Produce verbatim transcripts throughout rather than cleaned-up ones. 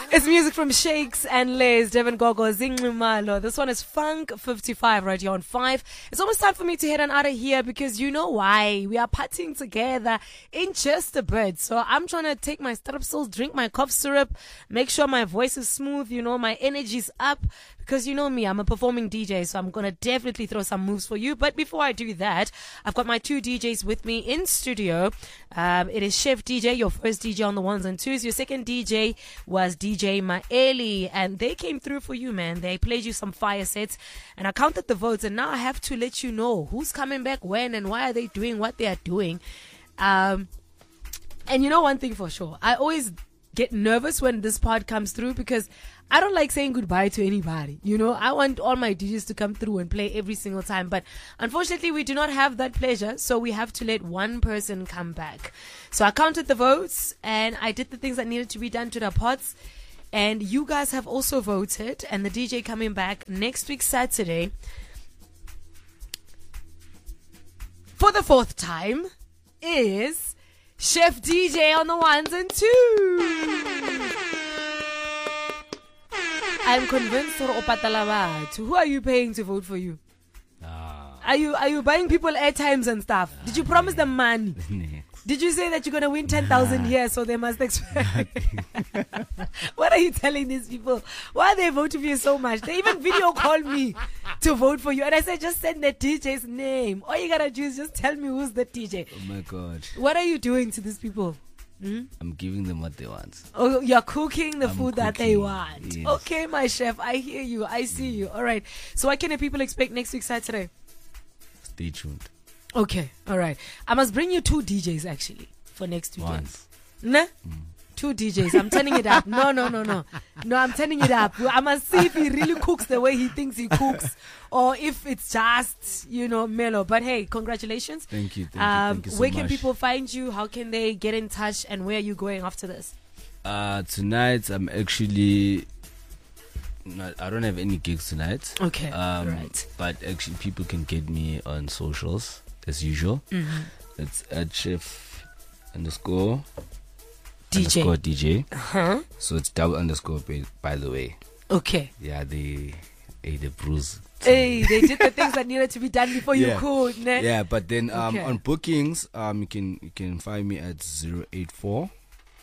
It's music from Shakes and Lays, Devin Gogo, Zingmalo. This one is Funk fifty-five right here on five. It's almost time for me to head on out of here because you know why. We are partying together in just a bit. So I'm trying to take my strepsils, drink my cough syrup, make sure my voice is smooth, you know, my energy's up. Because you know me, I'm a performing D J, so I'm going to definitely throw some moves for you. But before I do that, I've got my two D Js with me in studio. Um, it is Chef D J, your first D J on the ones and twos. Your second D J was D J Maeli, and they came through for you, man. They played you some fire sets, and I counted the votes, and now I have to let you know who's coming back when and why are they doing what they are doing. Um, and you know one thing for sure, I always get nervous when this part comes through because I don't like saying goodbye to anybody. You know, I want all my D Js to come through and play every single time. But unfortunately, we do not have that pleasure. So we have to let one person come back. So I counted the votes and I did the things that needed to be done to the pots. And you guys have also voted. And the D J coming back next week, Saturday, for the fourth time, is Chef D J on the ones and twos. I'm convinced for Opatalawa. Who are you paying to vote for you? Ah. Are you are you buying people airtimes and stuff? Did you promise them money? Did you say that you're gonna win ten thousand here, so they must expect? What are you telling these people? Why are they voting for you so much? They even video called me to vote for you, and I said just send the D J's name. All you gotta do is just tell me who's the D J. Oh my God! What are you doing to these people? Hmm? I'm giving them what they want. Oh, you're cooking the I'm food that cooking, they want. yes. Okay, my chef, I hear you. I see you. All right. So what can the people expect next week Saturday? Stay tuned. Okay. All right. I must bring you two D Js actually for next weekend. Once. Nah? Mm. Two D Js. I'm turning it up. No, no, no, no. No, I'm turning it up. I must see if he really cooks the way he thinks he cooks or if it's just, you know, mellow. But hey, congratulations. Thank you. Thank um, you. Thank you so where much. can people find you? How can they get in touch? And where are you going after this? Uh, tonight, I'm actually... Not, I don't have any gigs tonight. Okay. Um, right. But actually, people can get me on socials as usual. Mm-hmm. It's at chef underscore D J. underscore D J. Huh? So it's double underscore by, by the way. Okay. Yeah, they hey, they bruise. Hey, they did the things that needed to be done before Yeah. you could. Ne? Yeah, but then um, Okay. on bookings, um, you can you can find me at zero eight four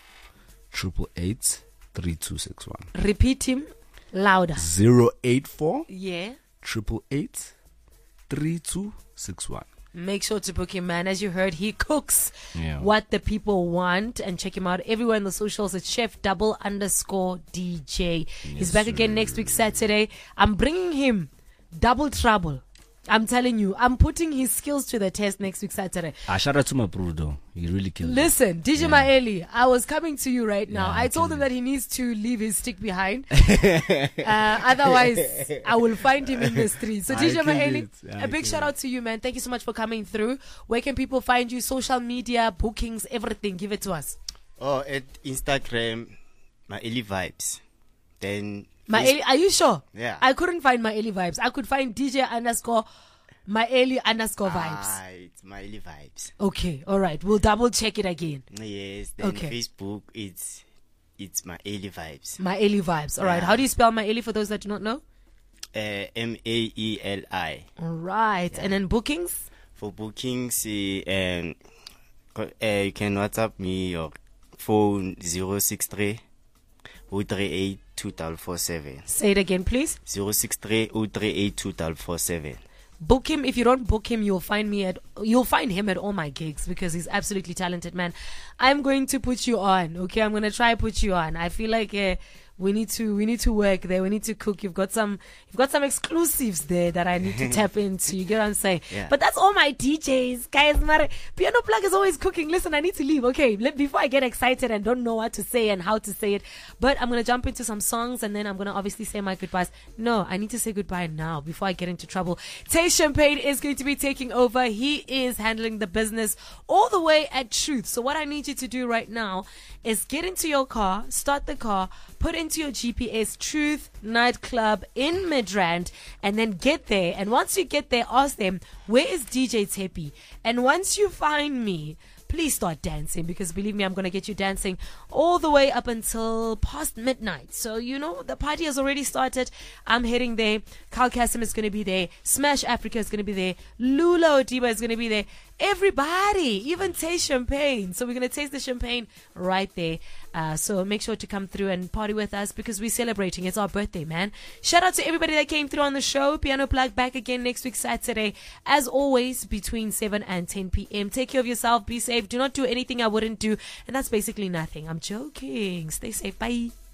triple eight three two six one. Repeat him louder. Zero eight four Yeah. triple eight three two six one. Make sure to book him, man. As you heard, he cooks Yeah. what the people want. And check him out everywhere in the socials. It's chef double underscore D J. He's Yes, back again sir. next week, Saturday. I'm bringing him double trouble. I'm telling you, I'm putting his skills to the test next week, Saturday. Ah, shout out to my bro though. He really killed it. Listen, D J Yeah. Maeli, I was coming to you right now. Yeah, I told tell him me. that he needs to leave his stick behind. uh, otherwise, I will find him in the street. So, I D J killed Maeli, it. I a big killed shout out to you, man. Thank you so much for coming through. Where can people find you? Social media, bookings, everything. Give it to us. Oh, at Instagram, Maeli Vibes. Then Maeli, are you sure? Yeah. I couldn't find Maeli Vibes. I could find D J underscore Maeli underscore vibes. Ah, it's Maeli Vibes. Okay, all right. We'll double check it again. Yes. Then Okay. Facebook, it's it's Maeli Vibes. Maeli Vibes. All right. Yeah. How do you spell Maeli for those that do not know? Uh, M A E L I. All right. And then bookings? For bookings, uh, um, co- uh, you can WhatsApp me your phone zero six three zero three eight two four four seven. Say it again, please. zero six three zero three eight two four four seven. Book him. If you don't book him, you'll find me at you'll find him at all my gigs because he's absolutely talented, man. I'm going to put you on. Okay, I'm gonna try put you on. I feel like uh, we need to we need to work there. We need to cook. You've got some you've got some exclusives there that I need to tap into. You get what I'm saying? Yeah. But that's all my D Js, guys. My Piano Plug is always cooking. Listen, I need to leave. Okay, let, before I get excited and don't know what to say and how to say it, but I'm gonna jump into some songs and then I'm gonna obviously say my goodbyes. No, I need to say goodbye now before I get into trouble. Tay Champagne is going to be taking over. He is handling the business all the way at Truth. So what I need you to do right now is get into your car, start the car, put into your G P S Truth Nightclub in Midrand, and then get there. And once you get there, ask them, where is D J Tepi? And once you find me, please start dancing, because believe me, I'm going to get you dancing all the way up until past midnight. So, you know, the party has already started. I'm heading there. Carl Cassim is going to be there. Smash Africa is going to be there. Lula Odiba is going to be there. Everybody, even taste champagne. So we're going to taste the champagne right there. Uh, so make sure to come through and party with us, because we're celebrating. It's our birthday, man. Shout out to everybody that came through on the show. Piano Plug back again next week, Saturday. As always, between seven and ten p.m. Take care of yourself. Be safe. Do not do anything I wouldn't do. And that's basically nothing. I'm joking. Stay safe. Bye.